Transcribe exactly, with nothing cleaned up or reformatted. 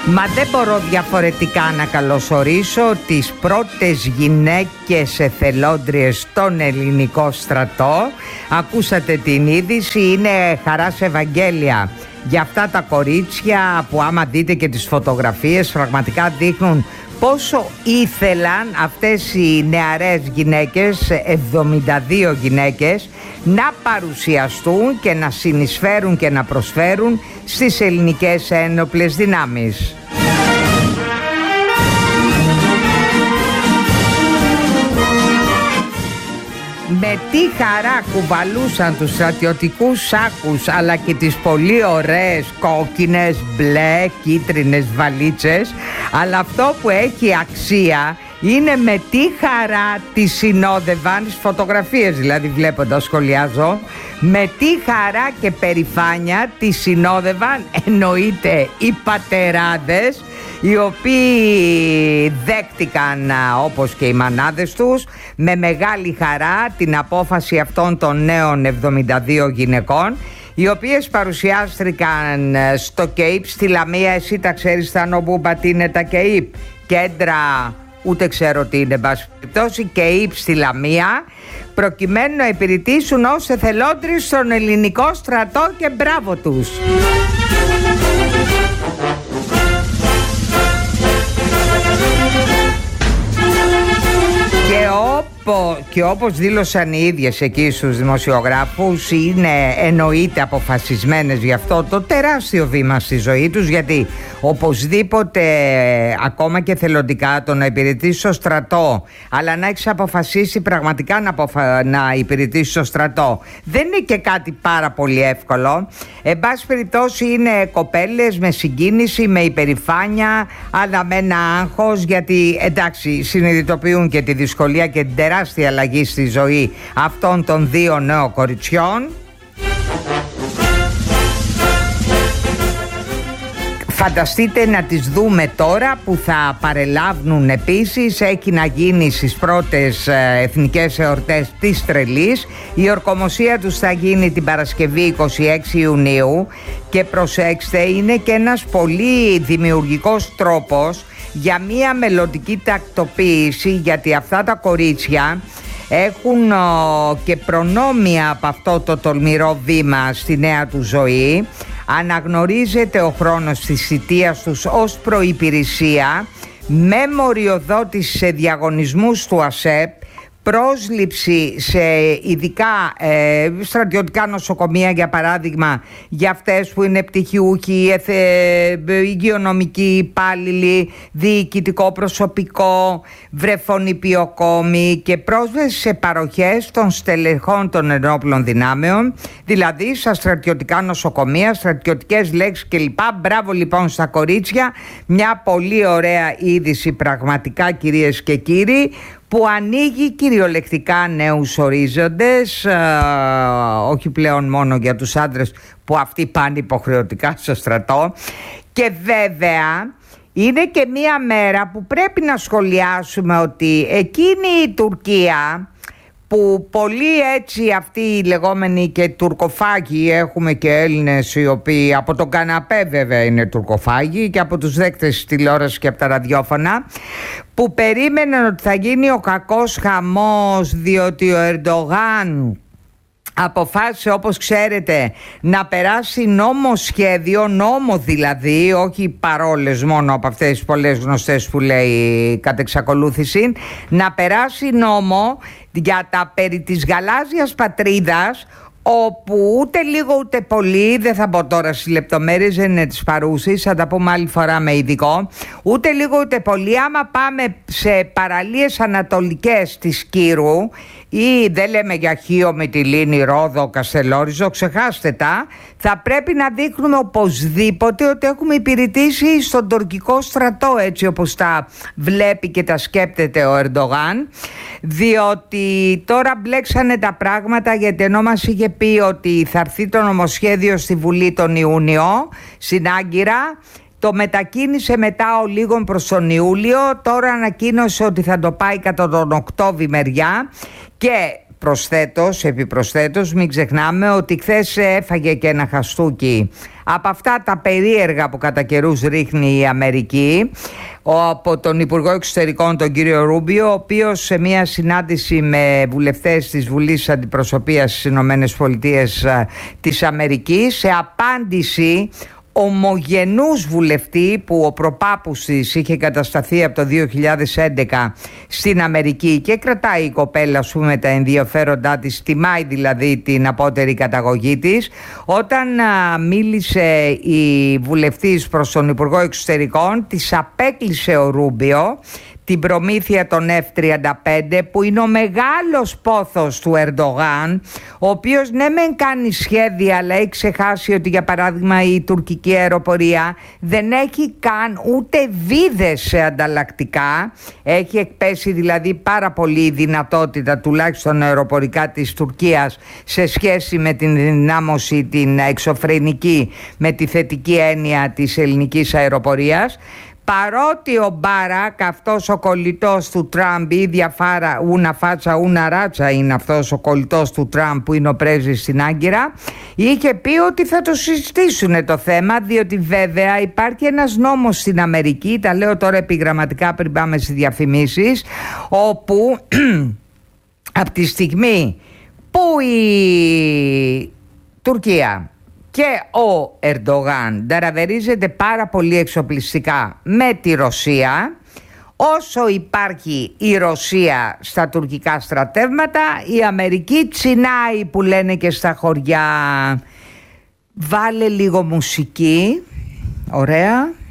Μα δεν μπορώ διαφορετικά να καλωσορίσω τις πρώτες γυναίκες εθελόντριες στον ελληνικό στρατό. Ακούσατε την είδηση, είναι χαράς Ευαγγέλια για αυτά τα κορίτσια που άμα δείτε και τις φωτογραφίες πραγματικά δείχνουν πόσο ήθελαν αυτές οι νεαρές γυναίκες, εβδομήντα δύο γυναίκες, να παρουσιαστούν και να συνεισφέρουν και να προσφέρουν στις ελληνικές ένοπλες δυνάμεις. Με τι χαρά κουβαλούσαν τους στρατιωτικούς σάκους αλλά και τις πολύ ωραίες κόκκινες, μπλε, κίτρινες βαλίτσες, αλλά αυτό που έχει αξία είναι με τι χαρά τις συνόδευαν, τις φωτογραφίες δηλαδή βλέποντας σχολιάζω, με τι χαρά και περηφάνεια τις συνόδευαν, εννοείται οι πατεράδες, οι οποίοι δέχτηκαν όπως και οι μανάδες τους με μεγάλη χαρά την απόφαση αυτών των νέων εβδομήντα δύο γυναικών, οι οποίες παρουσιάστηκαν στο ΚΕΙΠ στη Λαμία. Εσύ τα ξέρεις Θάνο Μπούμπα τι είναι τα ΚΕΙΠ? Κέντρα, ούτε ξέρω τι είναι, μπας περιπτώσει, ΚΕΙΠ στη Λαμία, προκειμένου να υπηρετήσουν ως εθελόντριες στον ελληνικό στρατό, και μπράβο τους. Και, όπο, και όπως δήλωσαν οι ίδιες εκεί στους δημοσιογράφους, είναι εννοείται αποφασισμένες για αυτό το τεράστιο βήμα στη ζωή τους, γιατί οπωσδήποτε ακόμα και θελοντικά το να υπηρετήσεις στο στρατό, αλλά να έχεις αποφασίσει πραγματικά να, αποφα... να υπηρετήσεις στο στρατό, δεν είναι και κάτι πάρα πολύ εύκολο. Εν πάση περιπτώσει είναι κοπέλες με συγκίνηση, με υπερηφάνεια, αλλά με ένα άγχος, γιατί εντάξει συνειδητοποιούν και τη δυσκολία και την τεράστια αλλαγή στη ζωή αυτών των δύο νέων κοριτσιών. Φανταστείτε να τις δούμε τώρα που θα παρελάβουν επίσης. Έχει να γίνει στις πρώτες εθνικές εορτές της Τρελής. Η ορκομοσία τους θα γίνει την Παρασκευή είκοσι έξι Ιουνίου. Και προσέξτε, είναι και ένας πολύ δημιουργικός τρόπος για μια μελλοντική τακτοποίηση, γιατί αυτά τα κορίτσια έχουν ο, και προνόμια από αυτό το τολμηρό βήμα στη νέα του ζωή. Αναγνωρίζεται ο χρόνος της θητείας τους ως προϋπηρεσία, με μοριοδότηση σε διαγωνισμούς του ΑΣΕΠ, πρόσληψη σε ειδικά ε, στρατιωτικά νοσοκομεία, για παράδειγμα, για αυτές που είναι πτυχιούχοι, εθε, υγειονομικοί υπάλληλοι, διοικητικό προσωπικό, βρεφονιπιοκόμοι, και πρόσβαση σε παροχές των στελεχών των ενόπλων δυνάμεων, δηλαδή στα στρατιωτικά νοσοκομεία, στρατιωτικές λέξεις κλπ. Μπράβο λοιπόν στα κορίτσια, μια πολύ ωραία είδηση πραγματικά, κυρίες και κύριοι, που ανοίγει κυριολεκτικά νέους ορίζοντες, ε, όχι πλέον μόνο για τους άντρες που αυτοί πάνε υποχρεωτικά στο στρατό. Και βέβαια είναι και μία μέρα που πρέπει να σχολιάσουμε ότι εκείνη η Τουρκία, που πολλοί έτσι αυτοί οι λεγόμενοι και τουρκοφάγοι, έχουμε και Έλληνες οι οποίοι από τον καναπέ βέβαια είναι τουρκοφάγοι, και από τους δέκτες της τηλεόρασης και από τα ραδιόφωνα, που περίμεναν ότι θα γίνει ο κακός χαμός, διότι ο Ερντογάν αποφάσισε, όπως ξέρετε, να περάσει νόμοσχέδιο, νόμο δηλαδή, όχι παρόλες μόνο από αυτές τις πολλές γνωστές που λέει κατ' εξακολούθηση, να περάσει νόμο για τα περί της γαλάζιας πατρίδας, όπου ούτε λίγο ούτε πολύ, δεν θα μπω τώρα στις λεπτομέρειες, δεν είναι της παρούσης, θα τα πούμε άλλη φορά με ειδικό, ούτε λίγο ούτε πολύ, άμα πάμε σε παραλίες ανατολικές της Κύρου, ή δεν λέμε για Χίο, Μυτιλήνη, Ρόδο, Καστελόριζο, ξεχάστε τα, θα πρέπει να δείχνουμε οπωσδήποτε ότι έχουμε υπηρετήσει στον τουρκικό στρατό, έτσι όπως τα βλέπει και τα σκέπτεται ο Ερντογάν, διότι τώρα μπλέξανε τα πράγματα, γιατί ενώ μας είχε πει ότι θα έρθει το νομοσχέδιο στη Βουλή τον Ιούνιο στην Άγκυρα, το μετακίνησε μετά ο λίγων προς τον Ιούλιο, τώρα ανακοίνωσε ότι θα το πάει κατά τον Οκτώβρη μεριά. Και προσθέτως, επιπροσθέτως, μην ξεχνάμε ότι χθες έφαγε και ένα χαστούκι από αυτά τα περίεργα που κατά καιρούς ρίχνει η Αμερική, από τον Υπουργό Εξωτερικών τον κύριο Ρούμπιο, ο οποίος σε μια συνάντηση με βουλευτές της Βουλής Αντιπροσωπείας στις Ηνωμένες Πολιτείες της Αμερικής, σε απάντηση ομογενούς βουλευτή που ο προπάπους της είχε κατασταθεί από το δύο χιλιάδες έντεκα στην Αμερική και κρατάει η κοπέλα, ας πούμε, τα ενδιαφέροντά της, τιμάει δηλαδή την απότερη καταγωγή της, όταν α, μίλησε η βουλευτής προς τον Υπουργό Εξωτερικών, της απέκλεισε ο Ρούμπιο την προμήθεια των εφ τριάντα πέντε, που είναι ο μεγάλος πόθος του Ερντογάν, ο οποίος ναι μεν κάνει σχέδια, αλλά έχει ξεχάσει ότι για παράδειγμα η τουρκική αεροπορία δεν έχει καν ούτε βίδες σε ανταλλακτικά. Έχει εκπέσει δηλαδή πάρα πολύ η δυνατότητα τουλάχιστον αεροπορικά της Τουρκίας σε σχέση με την δυνάμωση την εξωφρενική, με τη θετική έννοια της ελληνικής αεροπορίας. Παρότι ο Μπάρακ, αυτός ο κολλητός του Τραμπ, η ίδια φάρα, ούνα φάτσα, ούνα ράτσα είναι αυτός ο κολλητός του Τραμπ που είναι ο πρέσβης στην Άγκυρα, είχε πει ότι θα το συζητήσουν το θέμα, διότι βέβαια υπάρχει ένας νόμος στην Αμερική, τα λέω τώρα επιγραμματικά πριν πάμε στις διαφημίσεις, όπου από τη στιγμή που η Τουρκία και ο Ερντογάν νταραβερίζεται πάρα πολύ εξοπλιστικά με τη Ρωσία, όσο υπάρχει η Ρωσία στα τουρκικά στρατεύματα, η Αμερική τσινάει, που λένε και στα χωριά. Βάλε λίγο μουσική, ωραία.